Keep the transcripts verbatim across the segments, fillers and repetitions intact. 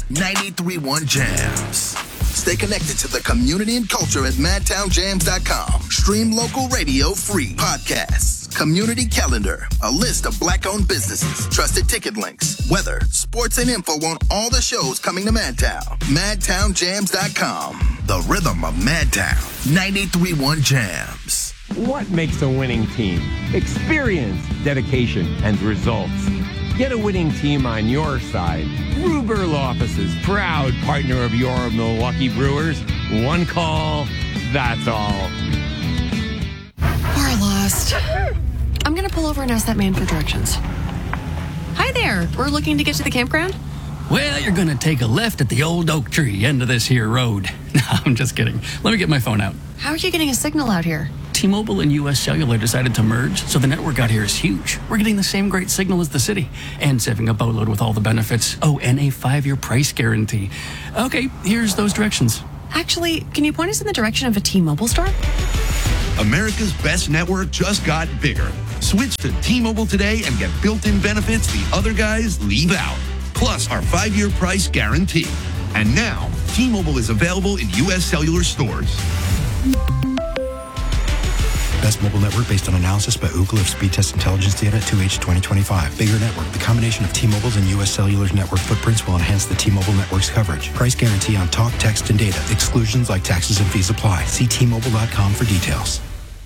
ninety-three point one Jams. Stay connected to the community and culture at madtown jams dot com. Stream local radio free. Podcasts, community calendar, a list of black-owned businesses, trusted ticket links, weather, sports, and info on all the shows coming to Madtown. madtown jams dot com. The rhythm of Madtown. ninety-three point one Jams. What makes a winning team? Experience, dedication, and results. Get a winning team on your side. Ruger Law Offices, proud partner of your Milwaukee Brewers. One call, that's all. We're lost. I'm going to pull over and ask that man for directions. Hi there. We're looking to get to the campground. Well, you're going to take a left at the old oak tree end of this here road. No, I'm just kidding. Let me get my phone out. How are you getting a signal out here? T-Mobile and U S Cellular decided to merge, so the network out here is huge. We're getting the same great signal as the city, and saving a boatload with all the benefits. Oh, and a five-year price guarantee. Okay, here's those directions. Actually, can you point us in the direction of a T-Mobile store? America's best network just got bigger. Switch to T-Mobile today and get built-in benefits the other guys leave out. Plus our five-year price guarantee. And now, T-Mobile is available in U S Cellular stores. Best mobile network based on analysis by Ookla of speed test intelligence data two H twenty twenty-five. Bigger network. The combination of T-Mobile's and U S Cellular's network footprints will enhance the T-Mobile network's coverage. Price guarantee on talk, text, and data. Exclusions like taxes and fees apply. See T Mobile dot com for details.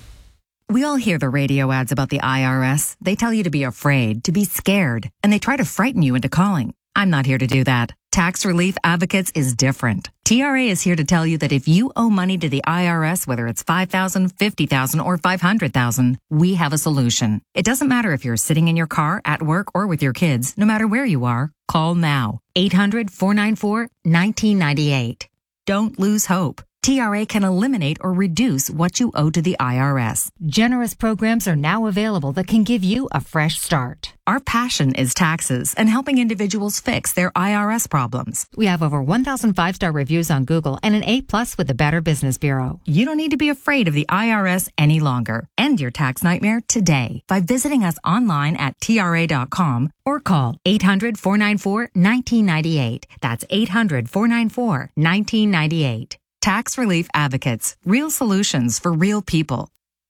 We all hear the radio ads about the I R S. They tell you to be afraid, to be scared, and they try to frighten you into calling. I'm not here to do that. Tax Relief Advocates is different. T R A is here to tell you that if you owe money to the I R S, whether it's five thousand dollars, fifty thousand dollars, or five hundred thousand dollars, we have a solution. It doesn't matter if you're sitting in your car, at work, or with your kids. No matter where you are, call now. eight hundred, four nine four, one nine nine eight. Don't lose hope. T R A can eliminate or reduce what you owe to the I R S. Generous programs are now available that can give you a fresh start. Our passion is taxes and helping individuals fix their I R S problems. We have over one thousand five-star reviews on Google and an A plus with the Better Business Bureau. You don't need to be afraid of the I R S any longer. End your tax nightmare today by visiting us online at T R A dot com or call eight hundred, four nine four, one nine nine eight. That's eight hundred, four nine four, one nine nine eight. Tax Relief Advocates. Real solutions for real people.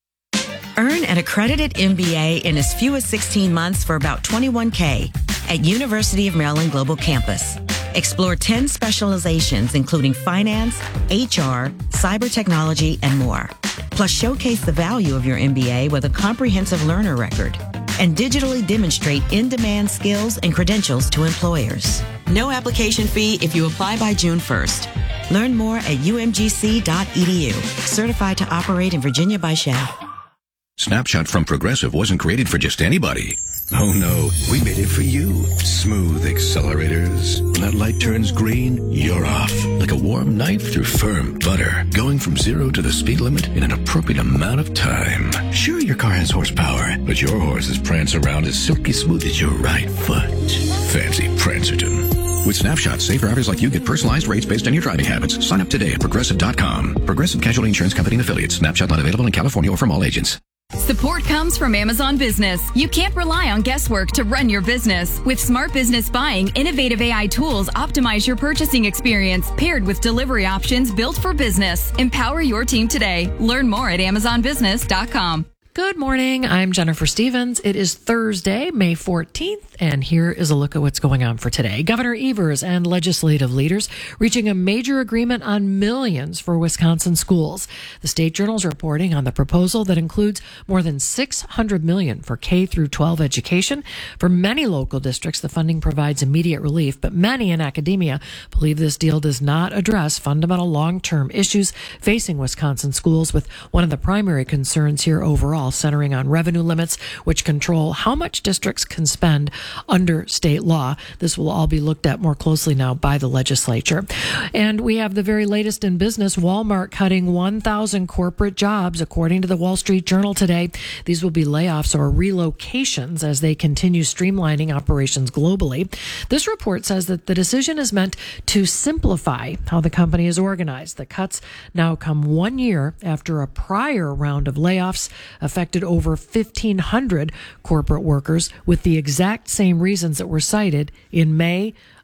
Earn an accredited M B A in as few as sixteen months for about twenty-one K at University of Maryland Global Campus. Explore ten specializations, including finance, H R, cyber technology, and more. Plus, showcase the value of your M B A with a comprehensive learner record and digitally demonstrate in-demand skills and credentials to employers. No application fee if you apply by June first. Learn more at U M G C dot E D U. Certified to operate in Virginia by S H A. Snapshot from Progressive wasn't created for just anybody. Oh no, we made it for you. Smooth accelerators. When that light turns green, you're off. Like a warm knife through firm butter. Going from zero to the speed limit in an appropriate amount of time. Sure, your car has horsepower, but your horses prance around as silky smooth as your right foot. Fancy Prancerton. With Snapshot, safe drivers like you get personalized rates based on your driving habits. Sign up today at Progressive dot com. Progressive Casualty Insurance Company and Affiliates. Snapshot not available in California or from all agents. Support comes from Amazon Business. You can't rely on guesswork to run your business. With Smart Business Buying, innovative A I tools optimize your purchasing experience, paired with delivery options built for business. Empower your team today. Learn more at Amazon Business dot com. Good morning. I'm Jennifer Stevens. It is Thursday, May fourteenth, and here is a look at what's going on for today. Governor Evers and legislative leaders reaching a major agreement on millions for Wisconsin schools. The State Journal is reporting on the proposal that includes more than six hundred million dollars for K through twelve education. For many local districts, the funding provides immediate relief, but many in academia believe this deal does not address fundamental long-term issues facing Wisconsin schools, with one of the primary concerns here overall centering on revenue limits, which control how much districts can spend under state law. This will all be looked at more closely now by the legislature. And we have the very latest in business. Walmart cutting one thousand corporate jobs, according to the Wall Street Journal today. These will be layoffs or relocations as they continue streamlining operations globally. This report says that the decision is meant to simplify how the company is organized. The cuts now come one year after a prior round of layoffs affected over fifteen hundred corporate workers with the exact same reasons that were cited in May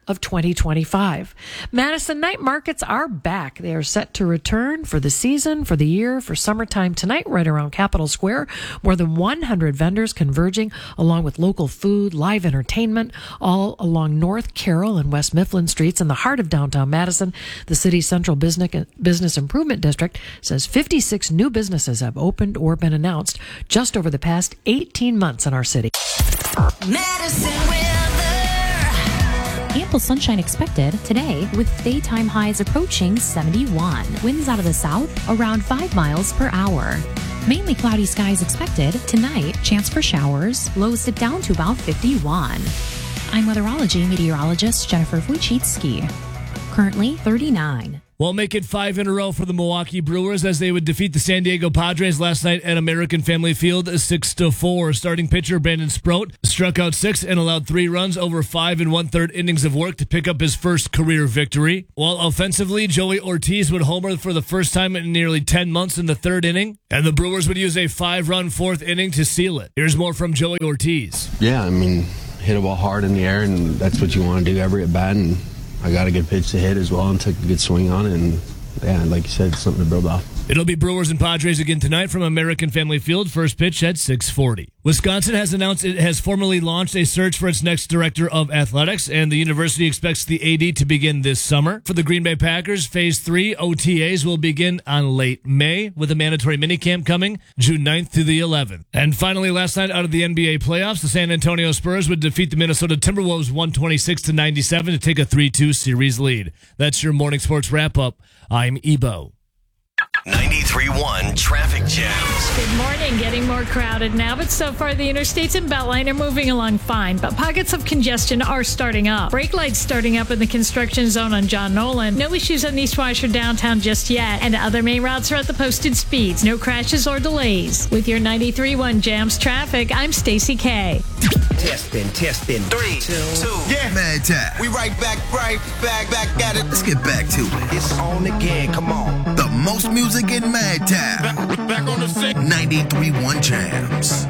of twenty twenty-five. Madison night markets are back. They are set to return for the season, for the year, for summertime tonight, right around Capitol Square. More than one hundred vendors converging, along with local food, live entertainment, all along North Carroll and West Mifflin Streets in the heart of downtown Madison. The city's Central Business, Business Improvement District says fifty-six new businesses have opened or been announced just over the past eighteen months in our city. Madison weather. Ample sunshine expected today with daytime highs approaching seventy-one. Winds out of the south around five miles per hour. Mainly cloudy skies expected tonight. Chance for showers. Lows dip down to about fifty-one. I'm weatherology meteorologist Jennifer Wojcicki. Currently thirty-nine. Well, make it five in a row for the Milwaukee Brewers as they would defeat the San Diego Padres last night at American Family Field six to four. Starting pitcher Brandon Sproat struck out six and allowed three runs over five and one-third innings of work to pick up his first career victory. While offensively, Joey Ortiz would homer for the first time in nearly ten months in the third inning, and the Brewers would use a five-run fourth inning to seal it. Here's more from Joey Ortiz. Yeah, I mean, hit a ball hard in the air, and that's what you want to do every at bat, and I got a good pitch to hit as well and took a good swing on it, and yeah, like you said, something to build off. It'll be Brewers and Padres again tonight from American Family Field. First pitch at six forty. Wisconsin has announced it has formally launched a search for its next director of athletics, and the university expects the A D to begin this summer. For the Green Bay Packers, Phase three O T As will begin on late May, with a mandatory minicamp coming June ninth through the eleventh. And finally, last night out of the N B A playoffs, the San Antonio Spurs would defeat the Minnesota Timberwolves one twenty-six to ninety-seven to take a three two series lead. That's your morning sports wrap-up. I'm Ebo. ninety-three point one traffic jams. Good morning. Getting more crowded now, but so far the interstates and Beltline are moving along fine, but pockets of congestion are starting up. Brake lights starting up in the construction zone on John Nolan. No issues on East Washer downtown just yet, and other main routes are at the posted speeds. No crashes or delays. With your ninety-three point one Jams traffic, I'm Stacy K. Testing, testing. Three, two, two. Yeah, Mad Tap. We right back, right back, back at it. Let's get back to it. It's on again, come on. The most music in Mad Tap. Back, back on the six. ninety-three point one Jams.